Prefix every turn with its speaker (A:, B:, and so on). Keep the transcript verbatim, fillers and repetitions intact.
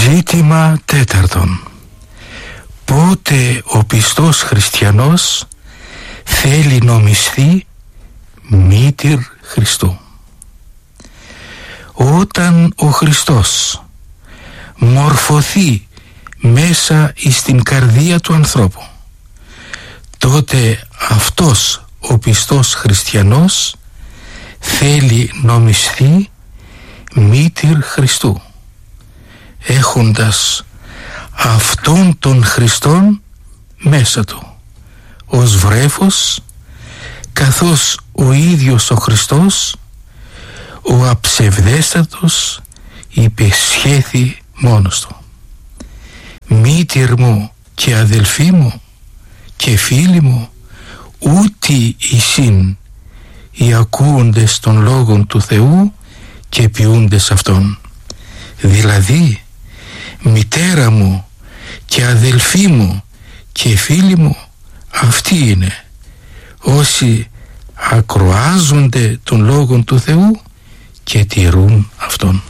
A: Ζήτημα τέταρτον. Πότε ο πιστός χριστιανός θέλει νομισθεί μήτηρ Χριστού? Όταν ο Χριστός μορφωθεί μέσα εις την καρδία του ανθρώπου, τότε αυτός ο πιστός χριστιανός θέλει νομισθεί μήτηρ Χριστού, έχοντας αυτόν τον Χριστόν μέσα του ως βρέφος, καθώς ο ίδιος ο Χριστός, ο αψευδέστατος, υπεσχέθη μόνος του: «Μήτηρ μου και αδελφοί μου και φίλοι μου, ούτι εισήν οι ακούοντες των λόγων του Θεού και ποιούντες αυτόν». Δηλαδή, μητέρα μου και αδελφοί μου και φίλοι μου, αυτοί είναι όσοι ακροάζονται των λόγων του Θεού και τηρούν αυτόν.